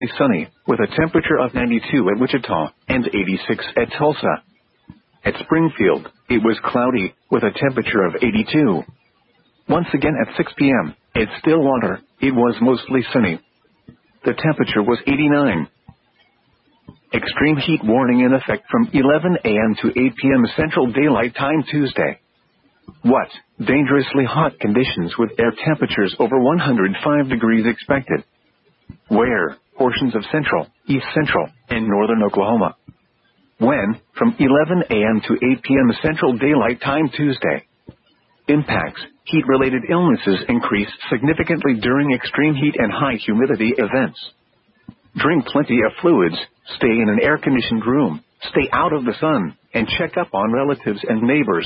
sunny, with a temperature of 92 at Wichita and 86 at Tulsa. At Springfield, it was cloudy, with a temperature of 82. Once again at 6 p.m., at Stillwater, it was mostly sunny. The temperature was 89. Extreme heat warning in effect from 11 a.m. to 8 p.m. Central Daylight Time Tuesday. What? Dangerously hot conditions with air temperatures over 105 degrees expected. Where? Portions of central, east central, and northern Oklahoma. When? From 11 a.m. to 8 p.m. Central Daylight Time Tuesday. Impacts. Heat-related illnesses increased significantly during extreme heat and high humidity events. Drink plenty of fluids, stay in an air-conditioned room, stay out of the sun, and check up on relatives and neighbors.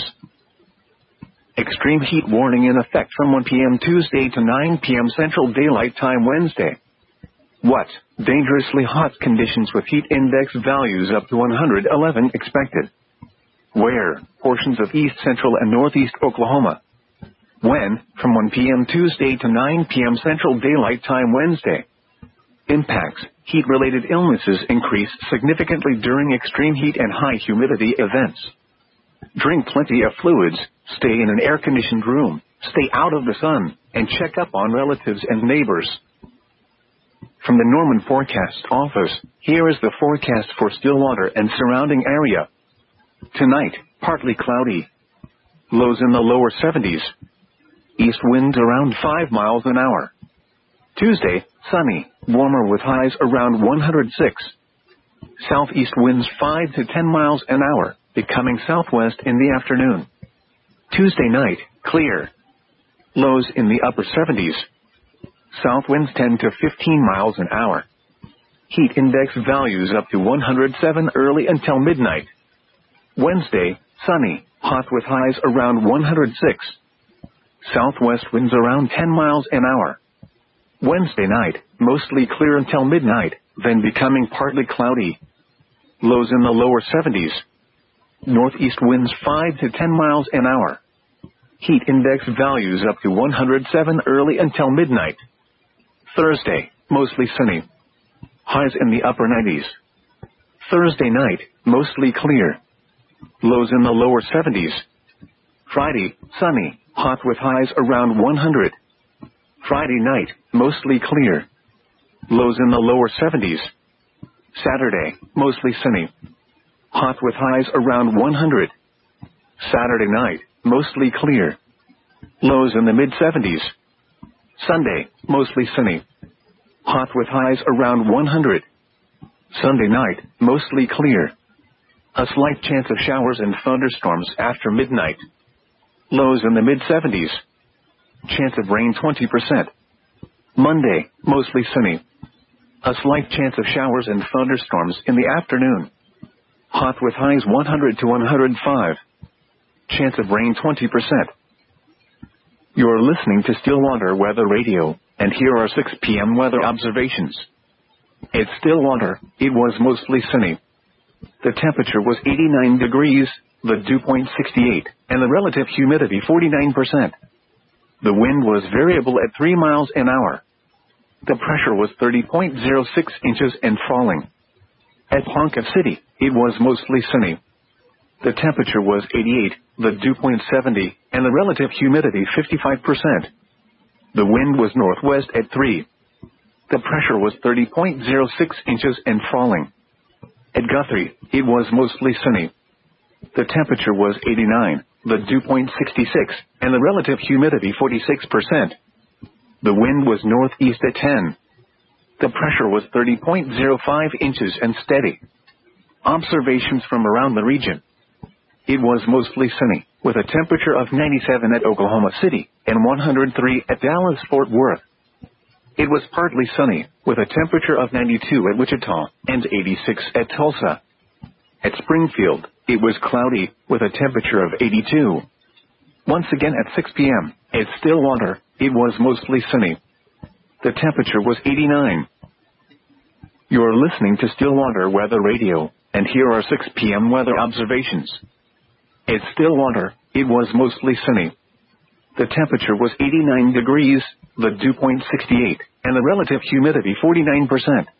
Extreme heat warning in effect from 1 p.m. Tuesday to 9 p.m. Central Daylight Time Wednesday. What? Dangerously hot conditions with heat index values up to 111 expected. Where? Portions of east central and northeast Oklahoma. When? From 1 p.m. Tuesday to 9 p.m. Central Daylight Time Wednesday. Impacts. Heat-related illnesses increased significantly during extreme heat and high humidity events. Drink plenty of fluids, stay in an air-conditioned room, stay out of the sun, and check up on relatives and neighbors. From the Norman Forecast Office, here is the forecast for Stillwater and surrounding area. Tonight, partly cloudy. Lows in the lower 70s. East winds around 5 miles an hour. Tuesday, sunny, warmer with highs around 106. Southeast winds 5 to 10 miles an hour, becoming southwest in the afternoon. Tuesday night, clear. Lows in the upper 70s. South winds 10 to 15 miles an hour. Heat index values up to 107 early until midnight. Wednesday, sunny, hot with highs around 106. Southwest winds around 10 miles an hour. Wednesday night, mostly clear until midnight, then becoming partly cloudy. Lows in the lower 70s. Northeast winds 5 to 10 miles an hour. Heat index values up to 107 early until midnight. Thursday, mostly sunny. Highs in the upper 90s. Thursday night, mostly clear. Lows in the lower 70s. Friday, sunny, hot with highs around 100. Friday night, mostly clear. Lows in the lower 70s. Saturday, mostly sunny. Hot with highs around 100. Saturday night, mostly clear. Lows in the mid-70s. Sunday, mostly sunny. Hot with highs around 100. Sunday night, mostly clear. A slight chance of showers and thunderstorms after midnight. Lows in the mid-70s. Chance of rain 20%. Monday, mostly sunny. A slight chance of showers and thunderstorms in the afternoon. Hot with highs 100 to 105. Chance of rain 20%. You're listening to Stillwater Weather Radio, and here are 6 p.m. weather observations. At Stillwater, it was mostly sunny. The temperature was 89 degrees, the dew point 68, and the relative humidity 49%. The wind was variable at 3 miles an hour. The pressure was 30.06 inches and falling. At Ponca City, it was mostly sunny. The temperature was 88, the dew point 70, and the relative humidity 55%. The wind was northwest at 3. The pressure was 30.06 inches and falling. At Guthrie, it was mostly sunny. The temperature was 89, the dew point 66, and the relative humidity 46%. The wind was northeast at 10. The pressure was 30.05 inches and steady. Observations from around the region. It was mostly sunny, with a temperature of 97 at Oklahoma City and 103 at Dallas-Fort Worth. It was partly sunny, with a temperature of 92 at Wichita and 86 at Tulsa. At Springfield, it was cloudy, with a temperature of 82. Once again at 6 p.m., at Stillwater, it was mostly sunny. The temperature was 89. You're listening to Stillwater Weather Radio, and here are 6 p.m. weather observations. At Stillwater, it was mostly sunny. The temperature was 89 degrees, the dew point 68, and the relative humidity 49%.